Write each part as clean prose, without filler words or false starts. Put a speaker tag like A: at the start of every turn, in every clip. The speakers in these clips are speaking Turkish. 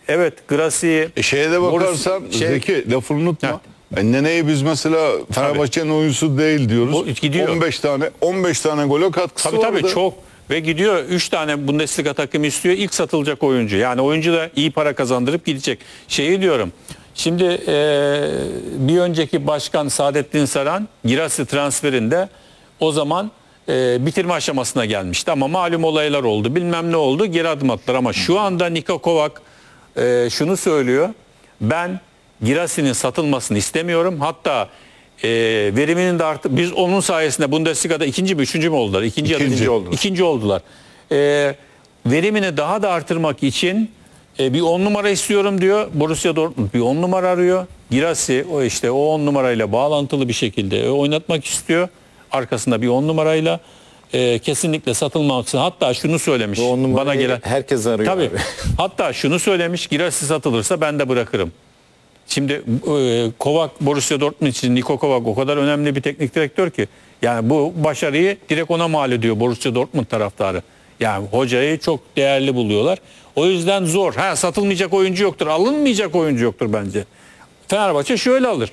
A: evet Grassi'yi
B: Şeye de bakarsan Zeki lafını unutma. Nene'yi biz mesela Fenerbahçe'nin oyuncusu değil diyoruz.
A: Gidiyor.
B: 15 tane gole katkısı
A: tabii
B: vardı.
A: tabii çok ve gidiyor 3 tane Bundesliga takımı istiyor. İlk satılacak oyuncu. Yani oyuncu da iyi para kazandırıp gidecek. Şeyi diyorum. Şimdi bir önceki başkan Saadettin Saran Girassi transferinde o zaman bitirme aşamasına gelmişti ama malum olaylar oldu. Bilmem ne oldu. Geri adım attılar ama şu anda Niko Kovac şunu söylüyor. Ben Girassi'nin satılmasını istemiyorum. Hatta veriminin de arttı. Biz onun sayesinde Bundesliga'da ikinci mi üçüncü mü oldular? İkinci oldular. Verimini daha da artırmak için bir 10 numara istiyorum diyor. Borussia Dortmund bir 10 numara arıyor. Girassi o 10 numarayla bağlantılı bir şekilde oynatmak istiyor. Arkasında bir 10 numarayla kesinlikle satılmaması. Hatta şunu söylemiş. Bana gelen
C: herkes arıyor.
A: Tabii. Hatta şunu söylemiş. Girassi satılırsa ben de bırakırım. Şimdi Kovac Borussia Dortmund için Niko Kovac o kadar önemli bir teknik direktör ki yani bu başarıyı direkt ona mal ediyor Borussia Dortmund taraftarı. Yani hocayı çok değerli buluyorlar. O yüzden zor. Satılmayacak oyuncu yoktur. Alınmayacak oyuncu yoktur bence. Fenerbahçe şöyle alır.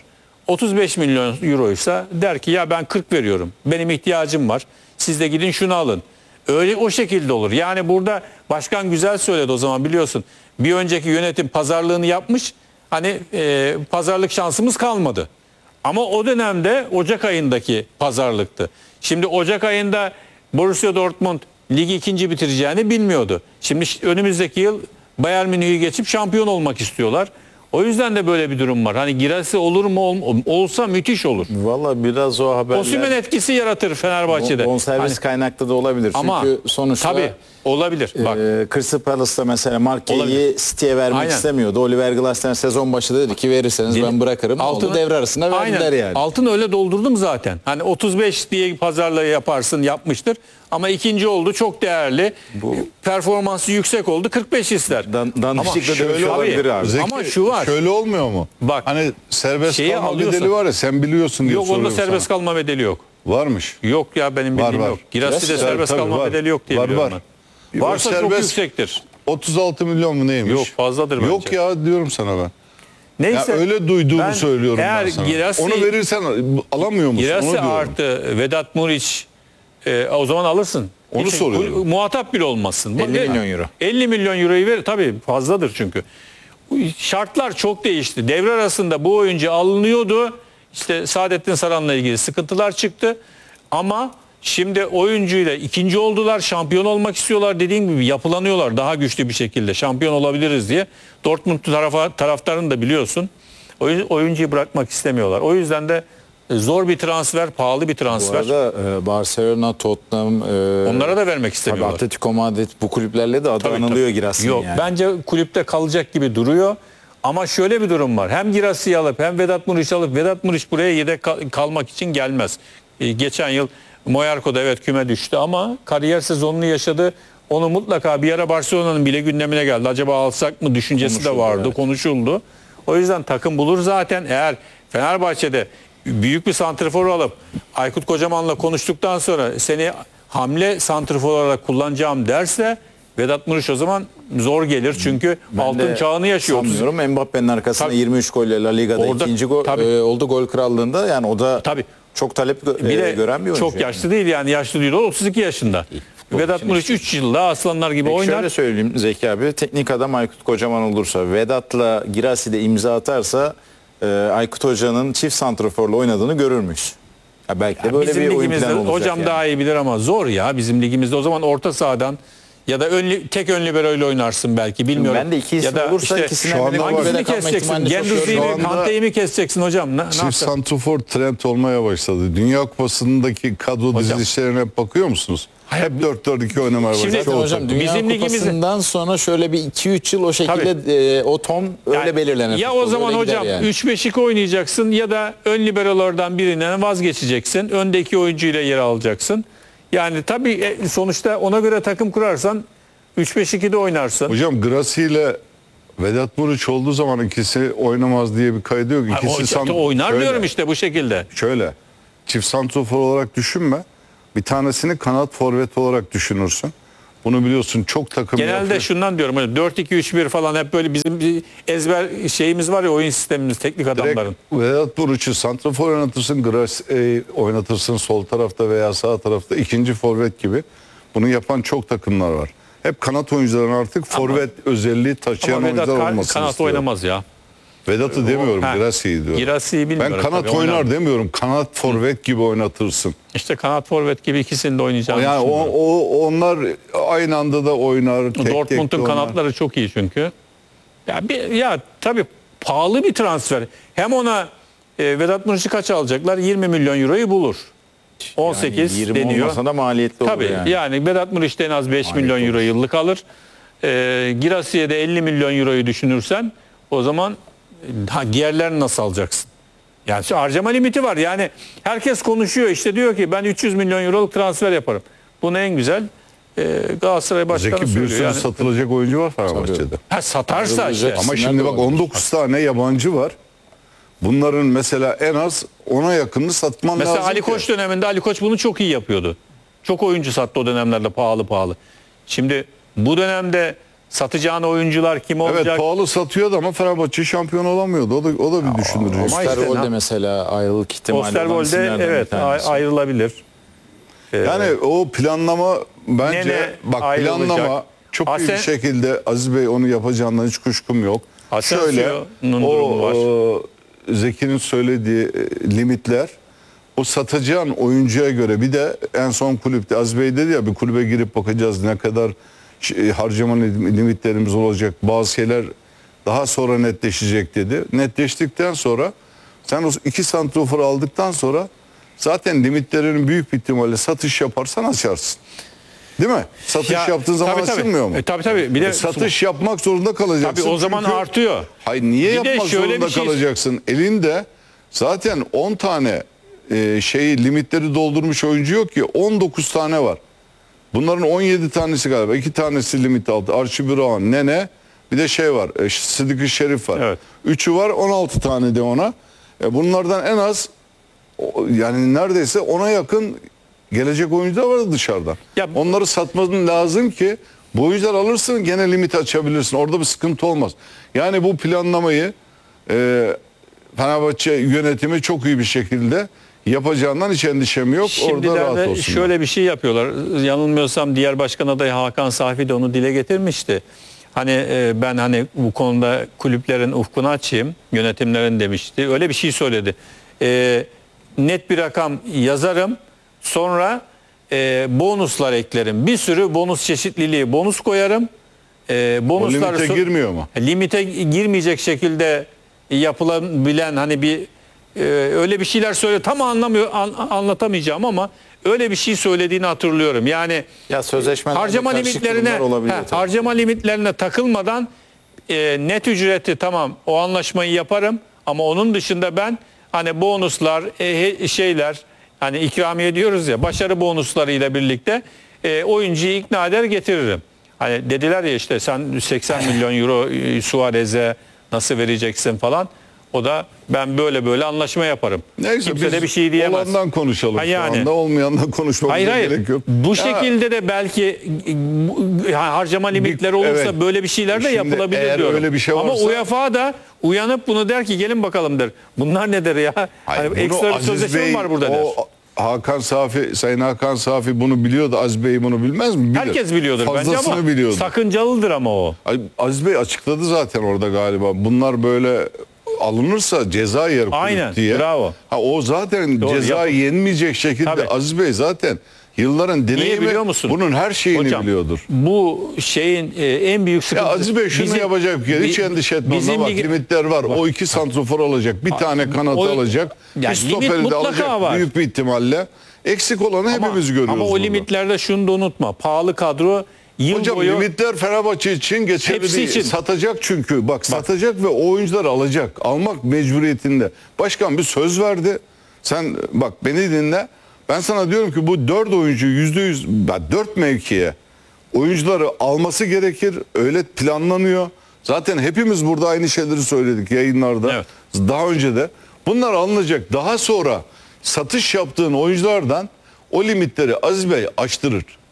A: 35 milyon euroysa der ki ya ben 40 veriyorum. Benim ihtiyacım var. Siz de gidin şunu alın. Öyle o şekilde olur. Yani burada başkan güzel söyledi o zaman biliyorsun. Bir önceki yönetim pazarlığını yapmış. Hani pazarlık şansımız kalmadı. Ama o dönemde Ocak ayındaki pazarlıktı. Şimdi Ocak ayında Borussia Dortmund ligi ikinci bitireceğini bilmiyordu. Şimdi önümüzdeki yıl Bayern Münih'i geçip şampiyon olmak istiyorlar. O yüzden de böyle bir durum var. Hani Girassi olur mu olsa müthiş olur.
C: Vallahi biraz o haberler.
A: Osimhen etkisi yaratır Fenerbahçe'de.
C: Bonservis kaynaklı da olabilir.
A: Ama
C: çünkü sonuçta
A: tabii olabilir. Bak.
C: Crystal Palace'da mesela Marque'yi City'ye vermek istemiyordu. Oliver Glasner sezon başı dedi ki verirseniz ben bırakırım. Altını devre arasında verdiler yani.
A: Altını öyle doldurdum zaten. Hani 35 diye pazarlığı yaparsın yapmıştır. Ama ikinci oldu çok değerli. Performansı yüksek oldu 45 ister.
C: Danışıkla şöyle olabilir abi.
B: Zeki,
A: ama şu var.
B: Şöyle olmuyor mu?
A: Bak,
B: hani serbest kalma bedeli var ya sen biliyorsun diye
A: yok onda
B: soruyorum
A: serbest
B: sana.
A: kalma bedeli yok.
B: Varmış.
A: Yok ya benim bildiğim yok. Girassi'de serbest kalma bedeli yok diye biliyorum ben. Varsa çok yüksektir.
B: 36 milyon mu neymiş?
A: Yok fazladır bence.
B: Yok ya diyorum sana ben.
A: Neyse.
B: Ya öyle duyduğumu söylüyorum
A: eğer
B: ben sana.
A: Girassi,
B: onu verirsen alamıyor musun?
A: Girassi artı Vedat Muriç o zaman alırsın.
B: Onu soruyorum.
A: Muhatap bile olmazsın.
C: 50 milyon euro.
A: 50 milyon euroyu ver tabii fazladır çünkü. Şartlar çok değişti. Devre arasında bu oyuncu alınıyordu. İşte Saadettin Saran'la ilgili sıkıntılar çıktı. Ama şimdi oyuncuyla ikinci oldular. Şampiyon olmak istiyorlar. Dediğim gibi yapılanıyorlar daha güçlü bir şekilde. Şampiyon olabiliriz diye. Dortmund taraftarını da biliyorsun. Oyuncuyu bırakmak istemiyorlar. O yüzden de zor bir transfer, pahalı bir transfer.
C: Bu arada Barcelona, Tottenham,
A: onlara da vermek istemiyorlar.
C: Atletico Madrid bu kulüplerle de adı anılıyor Girassi.
A: Yok yani. Bence kulüpte kalacak gibi duruyor. Ama şöyle bir durum var. Hem Girassi'yi alıp hem Vedat Muriç'i alıp Vedat Muriç buraya yedek kalmak için gelmez. Geçen yıl Moyarko'da evet küme düştü ama kariyer sezonunu yaşadı. Onu mutlaka bir ara Barcelona'nın bile gündemine geldi. Acaba alsak mı düşüncesi de vardı, evet. Konuşuldu. O yüzden takım bulur zaten. Eğer Fenerbahçe'de büyük bir santrafor alıp Aykut Kocaman'la konuştuktan sonra seni hamle santrafor olarak kullanacağım derse Vedat Muriç o zaman zor gelir çünkü altın çağını yaşıyor.
C: Sanmıyorum. Mbappe'nin arkasında 23 golle La Liga'da ikinci oldu gol krallığında. Yani o da çok talep gören bir oyuncu.
A: Çok yaşlı değil yani yaşlı değil. O 32 yaşında. Vedat Muriç 3 yılda aslanlar gibi oynar.
C: Şöyle söyleyeyim Zeki abi. Teknik adam Aykut Kocaman olursa Vedat'la Girassi de imza atarsa Aykut Hoca'nın çift santraforla oynadığını görür müyüz? Ya belki de böyle bir oyun planı olacak.
A: Hocam yani. Daha iyi bilir ama zor ya bizim ligimizde. O zaman orta sahadan ya da tek ön libero'yla oynarsın belki bilmiyorum.
C: Ben de iki isim
A: ya da
C: olursa
A: işte
C: ikisinden
A: hangisini keseceksin? Gendouzi'yi mi Kante'yi mi keseceksin hocam?
B: Çift santrafor trend olmaya başladı. Dünya Kupası'ndaki kadro dizilişlerine hep bakıyor musunuz? Hep 4-4-2 oynamaya başladı.
C: Şimdi hocam Dünya Kupası'ndan sonra şöyle bir 2-3 yıl o şekilde o ton öyle yani, belirlenir.
A: Ya o zaman hocam yani. 3-5-2 oynayacaksın ya da ön libero'lardan birinden vazgeçeceksin. Öndeki oyuncuyla yer alacaksın. Yani tabii sonuçta ona göre takım kurarsan 3-5-2'de oynarsın.
B: Hocam Girassi ile Vedat Muriç olduğu zaman ikisi oynamaz diye bir kaydı yok. İkisi
A: oynar diyorum işte bu şekilde.
B: Şöyle çift santrafor olarak düşünme. Bir tanesini kanat forvet olarak düşünürsün. Bunu biliyorsun, çok takım
A: Genelde
B: yapıyor.
A: şundan diyorum. Hani 4-2-3-1 falan hep böyle bizim bir ezber şeyimiz var ya, oyun sistemimiz teknik adamların.
B: Direkt Vedat Muriç'i santrafor oynatırsın, oynatırsın sol tarafta veya sağ tarafta, ikinci forvet gibi. Bunu yapan çok takımlar var. Hep kanat oyuncuların artık forvet özelliği taşıyan
A: Ama Vedat
B: oyuncular olmasını
A: kanat
B: istiyorum.
A: oynamaz ya.
B: Vedat'ı demiyorum,
A: Ha,
B: Girassi'yi diyorum.
A: Girassi'yi bilmiyorum.
B: Ben kanat
A: tabii,
B: oynar
A: oynar.
B: demiyorum, kanat forvet gibi oynatırsın.
A: İşte kanat forvet gibi ikisini de oynayacağını
B: Yani
A: düşünüyorum.
B: onlar aynı anda da oynar. Tek tek de
A: Dortmund'un
B: oynar.
A: kanatları çok iyi çünkü. Ya tabii pahalı bir transfer. Hem ona Vedat Muriç'i kaç alacaklar? 20 milyon euroyu bulur. 18
C: Yani 20
A: deniyor.
C: olmasa da maliyetli olur
A: Tabii
C: yani.
A: yani Vedat Muriç'te en az 5 milyon euro yıllık alır. Girassi'ye de 50 milyon euroyu düşünürsen o zaman diğerlerini nasıl alacaksın? Yani şu harcama limiti var. Yani herkes konuşuyor, işte diyor ki ben 300 milyon euroluk transfer yaparım. Bunu en güzel Galatasaray Başkanı
B: Zeki, bir
A: söylüyor.
B: sürü
A: Yani,
B: satılacak oyuncu var Fenerbahçe'de.
A: satarsa işte.
B: Ama şimdi bak 19 tane yabancı var. Bunların mesela en az 10'a yakınını satman
A: Mesela
B: lazım
A: Ali
B: ki.
A: Koç döneminde Ali Koç bunu çok iyi yapıyordu. Çok oyuncu sattı o dönemlerde pahalı. Şimdi bu dönemde satacağın oyuncular kim olacak?
B: Evet, pahalı satıyordu ama Fenerbahçe şampiyon olamıyordu. O da bir düşündürücü.
A: ama işte
C: Osterwolde
A: ne-
C: mesela ayrılık ihtimali olan
A: Osterwolde
C: isimlerden bir
A: evet
C: tanesi.
A: ayrılabilir.
B: Yani o planlama bence,
A: Nene
B: bak
A: ayrılacak.
B: planlama çok iyi bir şekilde Aziz Bey onu yapacağından hiç kuşkum yok.
A: Asensio'nun durumu var.
B: Zeki'nin söylediği limitler, o satacağın oyuncuya göre, bir de en son kulüpte Aziz Bey dedi ya, bir kulübe girip bakacağız ne kadar harcama limitlerimiz olacak, bazı şeyler daha sonra netleşecek dedi. Netleştikten sonra sen o iki santrofor aldıktan sonra zaten limitlerinin büyük bir ihtimalle satış yaparsan açarsın. Değil mi? Satış
A: Ya,
B: yaptığın zaman
A: tabii.
B: açılmıyor mu?
A: Tabii. Bir de
B: Satış yapmak zorunda kalacaksın.
A: tabii o zaman
B: Çünkü-
A: artıyor.
B: Hayır, niye
A: Bir de
B: yapmak
A: şöyle
B: zorunda
A: bir şey-
B: kalacaksın? Elinde zaten 10 tane limitleri doldurmuş oyuncu yok ki, 19 tane var. Bunların 17 tanesi galiba, 2 tanesi limit altı. Archie Brown, Nene, bir de şey var, Sıdıkı Şerif var.
A: Evet.
B: 3'ü var, 16 tane de ona. Bunlardan en az yani neredeyse 10'a yakın gelecek oyuncu da vardı dışarıdan.
A: Ya-
B: Onları satman lazım ki bu oyuncular alırsın, gene limit açabilirsin. Orada bir sıkıntı olmaz. Yani bu planlamayı Fenerbahçe yönetimi çok iyi bir şekilde yapacağından hiç endişem yok. Orada rahat
A: Şimdilerde
B: olsun.
A: şöyle bir şey yapıyorlar. Yanılmıyorsam diğer başkan adayı Hakan Safi de onu dile getirmişti. Hani ben hani bu konuda kulüplerin ufkunu açayım, yönetimlerin demişti. Öyle bir şey söyledi. Net bir rakam yazarım. Sonra bonuslar eklerim. Bir sürü bonus çeşitliliği, bonus koyarım.
B: O limite girmiyor mu?
A: Limite girmeyecek şekilde yapılabilen hani bir öyle bir şeyler söyle, tam anlatamayacağım ama öyle bir şey söylediğini hatırlıyorum. Yani
C: Ya sözleşmelerde
A: harcama
C: karışık
A: limitlerine
C: durumlar olabilir tabii.
A: harcama limitlerine takılmadan net ücreti tamam, o anlaşmayı yaparım ama onun dışında ben hani bonuslar şeyler, hani ikramiye diyoruz ya, başarı bonuslarıyla birlikte oyuncuyu ikna eder getiririm. Hani dediler ya işte sen 80 milyon euro Suarez'e nasıl vereceksin falan. O da ben böyle anlaşma yaparım.
B: Neyse,
A: Kimse de
B: biz
A: bir şey diyemez.
B: olandan konuşalım
A: Ha, yani.
B: şu anda. Olmayandan konuşmamıza
A: Hayır.
B: gerek yok.
A: Bu
B: Ya,
A: şekilde de belki harcama limitleri olursa
B: evet.
A: böyle bir şeyler de
B: Şimdi
A: yapılabilir
B: eğer
A: diyorum.
B: öyle bir şey
A: Ama
B: varsa-
A: UEFA da uyanıp bunu der ki gelin bakalım der. Bunlar nedir ya?
B: Hayır,
A: Hani
B: bunu
A: ekstra bir
B: Aziz
A: sözleşme
B: Bey,
A: var burada der.
B: Sayın Hakan Safi bunu biliyordu. Aziz Bey bunu bilmez mi? Bilir.
A: Herkes biliyordur bence
B: Fazlasını
A: ama
B: biliyordu.
A: sakıncalıdır ama o.
B: Aziz Bey açıkladı zaten orada galiba. Bunlar böyle alınırsa ceza yer kulüp
A: Aynen,
B: diye.
A: bravo.
B: O zaten
A: Doğru,
B: ceza yenmeyecek şekilde.
A: Tabii.
B: Aziz Bey zaten yılların
A: Niye
B: deneyimi,
A: biliyor musun?
B: bunun her şeyini
A: Hocam,
B: biliyordur.
A: bu şeyin en büyük
B: Ya
A: sıkıntısı.
B: Aziz Bey şunu yapacak bir kere, hiç endişe etme.
A: bizim
B: Bak, limitler var. O iki santrofor alacak. Bir tane kanat
A: o-
B: alacak.
A: Yani
B: Bir stoperi
A: limit
B: de
A: mutlaka
B: alacak
A: var.
B: büyük bir ihtimalle. Eksik olanı hepimiz görüyoruz
A: Ama o
B: burada.
A: limitlerde şunu da unutma. Pahalı kadro yıl
B: Hocam
A: boyu
B: limitler Fenerbahçe için geçerli
A: Hepsi
B: değil.
A: için.
B: Satacak çünkü. Bak satacak ve o oyuncuları alacak. Almak mecburiyetinde. Başkan bir söz verdi. Sen bak beni dinle. Ben sana diyorum ki bu 4 oyuncu %100, 4 mevkiye oyuncuları alması gerekir. Öyle planlanıyor. Zaten hepimiz burada aynı şeyleri söyledik yayınlarda.
A: Evet.
B: Daha önce de. Bunlar alınacak. Daha sonra satış yaptığın oyunculardan o limitleri Aziz Bey açtırır.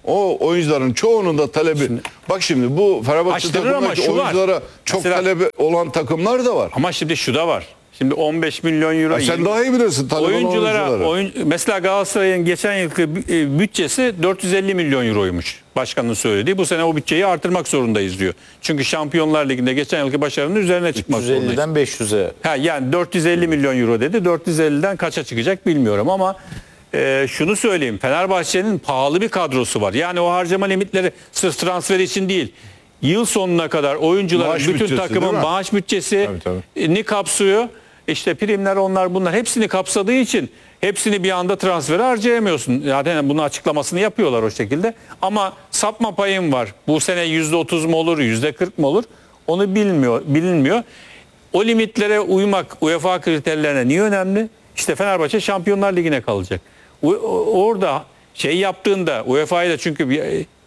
B: O oyuncuların çoğunun da talebi. Bak şimdi bu Fenerbahçe
A: Açtırır ama
B: takımındaki
A: şu var.
B: oyunculara çok
A: Mesela-
B: talebi olan takımlar da var.
A: Ama şimdi şu da var. Şimdi 15 milyon euro
B: Sen daha iyi bilirsin talebi olan oyunculara.
A: mesela Galatasaray'ın geçen yılki bütçesi 450 milyon euroymuş. Başkanın söylediği. Bu sene o bütçeyi artırmak zorundayız diyor. Çünkü Şampiyonlar Ligi'nde geçen yılki başarının üzerine çıkmak zorundayız.
C: 150'den 500'e.
A: Ha, yani 450 milyon euro dedi. 450'den kaça çıkacak bilmiyorum ama şunu söyleyeyim. Fenerbahçe'nin pahalı bir kadrosu var. Yani o harcama limitleri sırf transfer için değil. Yıl sonuna kadar oyuncuların
B: Maaş
A: bütün
B: bütçesi,
A: takımın
B: değil mi?
A: maaş bütçesini kapsıyor. İşte primler onlar bunlar hepsini kapsadığı için hepsini bir anda transfere harcayamıyorsun. Zaten bunu açıklamasını yapıyorlar o şekilde. Ama sapma payım var. Bu sene %30 mu olur, %40 mı olur? Onu bilinmiyor. O limitlere uymak UEFA kriterlerine niye önemli? İşte Fenerbahçe Şampiyonlar Ligi'ne kalacak. Orada şey yaptığında UEFA ile çünkü bir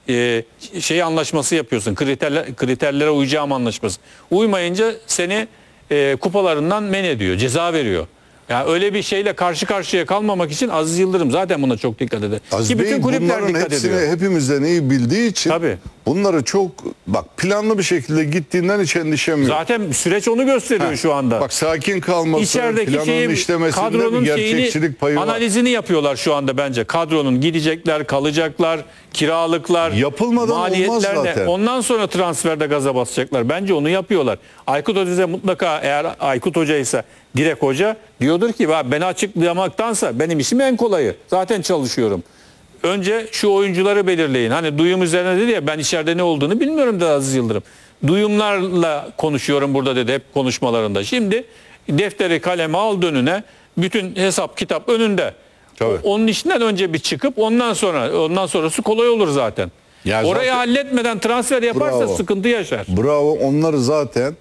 A: şey anlaşması yapıyorsun. Kriterlere uyacağım anlaşması. Uymayınca seni kupalarından men ediyor, ceza veriyor. Yani öyle bir şeyle karşı karşıya kalmamak için Aziz Yıldırım zaten buna çok dikkat eder.
B: Aziz
A: Ki bütün
B: Bey
A: kulüpler
B: bunların
A: dikkat
B: hepsini
A: ediyor.
B: hepimizden iyi bildiği için
A: Tabii.
B: bunları çok planlı bir şekilde gittiğinden hiç endişem yok.
A: Zaten süreç onu gösteriyor şu anda.
B: Bak sakin kalması,
A: İçerideki
B: planın işlemesinde
A: kadronun
B: bir gerçekçilik payı var.
A: analizini yapıyorlar şu anda bence. Kadronun gidecekler, kalacaklar, kiralıklar,
B: Yapılmadan
A: maliyetler
B: olmaz
A: ne?
B: zaten.
A: Ondan sonra transferde gaza basacaklar. Bence onu yapıyorlar. Aykut Hoca mutlaka eğer Aykut Hoca ise direkt hoca diyordur ki beni açıklamaktansa benim işim en kolayı. Zaten çalışıyorum. Önce şu oyuncuları belirleyin. Hani duyum üzerine dedi ya ben içeride ne olduğunu bilmiyorum da Aziz Yıldırım. Duyumlarla konuşuyorum burada dedi hep konuşmalarında. Şimdi defteri kaleme al önüne. Bütün hesap kitap önünde.
B: Tabii.
A: Onun işinden önce bir çıkıp ondan sonrası kolay olur zaten.
B: Ya
A: Orayı
B: zaten-
A: halletmeden transfer yaparsa
B: Bravo.
A: sıkıntı yaşar.
B: Bravo, onları zaten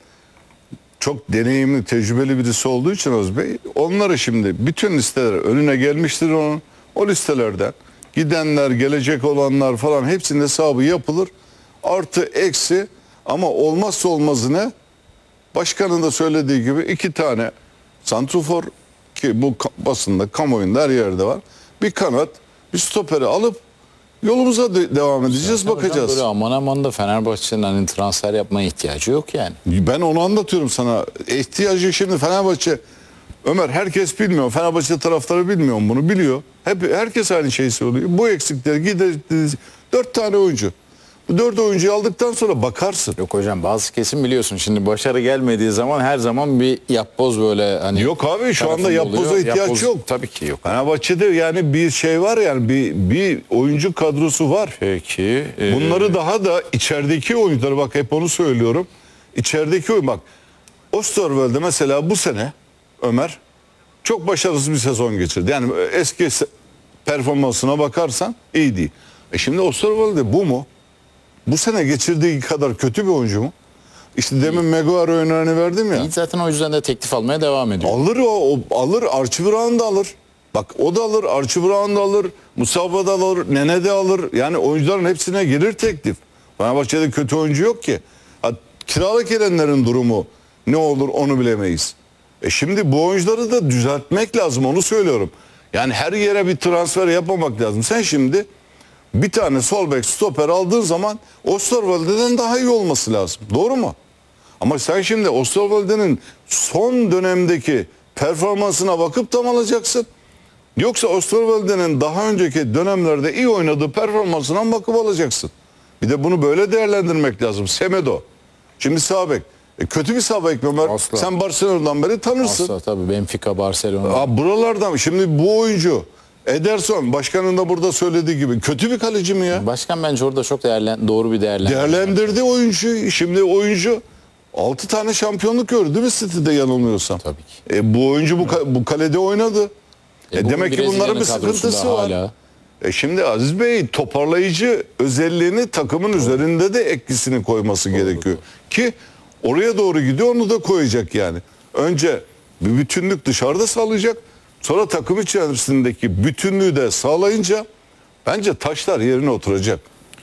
B: çok deneyimli, tecrübeli birisi olduğu için Aziz Bey, onları şimdi bütün listeler önüne gelmiştir onun. O listelerden gidenler, gelecek olanlar falan hepsinin hesabı yapılır. Artı, eksi ama olmazsa olmazı ne? Başkanın da söylediği gibi 2 tane santrofor ki bu basında, kamuoyunda her yerde var. Bir kanat, bir stoperi alıp yolumuza devam edeceğiz, bakacağız.
C: Böyle aman aman da Fenerbahçe'nin hani transfer yapmaya ihtiyacı yok yani.
B: Ben onu anlatıyorum sana. İhtiyacı şimdi Fenerbahçe, Ömer herkes bilmiyor. Fenerbahçe taraftarı bilmiyor bunu, biliyor. Herkes aynı şeyi söylüyor. Bu eksikleri gideriz. 4 tane oyuncu. Bu 4 oyuncuyu aldıktan sonra bakarsın.
C: Yok hocam bazı kesim biliyorsun şimdi başarı gelmediği zaman her zaman bir yapboz böyle hani.
B: Yok abi şu anda
C: tarafında
B: yapboza
C: oluyor.
B: ihtiyaç
C: Yapboz
B: yok.
C: Tabii ki yok.
B: Fenerbahçe'de yani bir şey var yani bir oyuncu kadrosu var.
C: Peki.
B: Bunları daha da içerideki oyuncuları bak hep onu söylüyorum. İçerideki oyun bak. Osterwolde mesela bu sene Ömer çok başarısız bir sezon geçirdi. Yani eski performansına bakarsan iyi değil. Şimdi Osterwolde bu mu? Bu sene geçirdiği kadar kötü bir oyuncu mu? İşte demin Maguire örneğini verdim ya.
C: İyi zaten o yüzden de teklif almaya devam ediyor.
B: Alır o alır. Archie Brown da alır. Bak o da alır. Archie Brown da alır. Musaba da alır. Nene de alır. Yani oyuncuların hepsine gelir teklif. Fenerbahçe'de kötü oyuncu yok ki. Kiralık gelenlerin durumu ne olur onu bilemeyiz. Şimdi bu oyuncuları da düzeltmek lazım, onu söylüyorum. Yani her yere bir transfer yapmamak lazım. Sen şimdi bir tane sol bek stoper aldığın zaman Osterwolde'den daha iyi olması lazım. Doğru mu? Ama sen şimdi Osterwolde'nin son dönemdeki performansına bakıp da mı alacaksın? Yoksa Osterwolde'nin daha önceki dönemlerde iyi oynadığı performansına bakıp alacaksın. Bir de bunu böyle değerlendirmek lazım. Semedo. Şimdi sağ bek. Kötü bir sağ bek mi Ömer?
C: Asla.
B: Sen Barcelona'dan beri tanırsın.
C: Asla tabii Benfica, Barcelona.
B: Buralardan şimdi bu oyuncu Ederson, başkanın da burada söylediği gibi kötü bir kaleci mi ya?
C: Başkan bence orada çok doğru bir değerlendirme.
B: Değerlendirdi oyuncu. Şimdi oyuncu 6 tane şampiyonluk gördü değil mi City'de yanılmıyorsam?
C: Tabii ki.
B: Bu oyuncu bu kalede oynadı.
C: Bugün
B: Demek ki bunların bir
C: Brezilya'nın
B: sıkıntısı
C: kadrosunda
B: var.
C: hala.
B: Şimdi Aziz Bey toparlayıcı özelliğini takımın üzerinde de etkisini koyması gerekiyor. Ki oraya doğru gidiyor, onu da koyacak yani. Önce bir bütünlük dışarıda sağlayacak. Sonra takım içerisindeki bütünlüğü de sağlayınca bence taşlar yerine oturacak.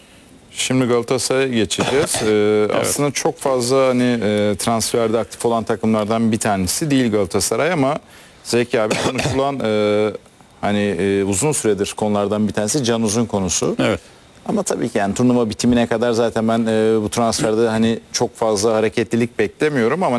C: Şimdi Galatasaray'a geçeceğiz. Aslında çok fazla hani transferde aktif olan takımlardan bir tanesi değil Galatasaray ama Zeki abi konuşulan hani uzun süredir konulardan bir tanesi Can Uzun konusu.
A: Evet.
C: Ama tabii ki yani turnuva bitimine kadar zaten ben bu transferde hani çok fazla hareketlilik beklemiyorum ama